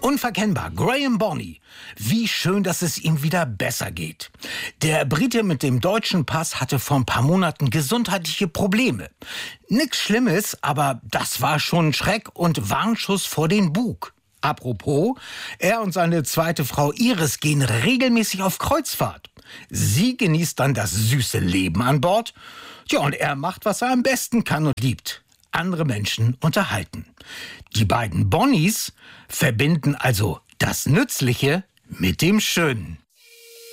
Unverkennbar, Graham Bonney. Wie schön, dass es ihm wieder besser geht. Der Brite mit dem deutschen Pass hatte vor ein paar Monaten gesundheitliche Probleme. Nix Schlimmes, aber das war schon Schreck und Warnschuss vor den Bug. Apropos, er und seine zweite Frau Iris gehen regelmäßig auf Kreuzfahrt. Sie genießt dann das süße Leben an Bord. Ja, und er macht, was er am besten kann und liebt: andere Menschen unterhalten. Die beiden Bonnies verbinden also das Nützliche mit dem Schönen.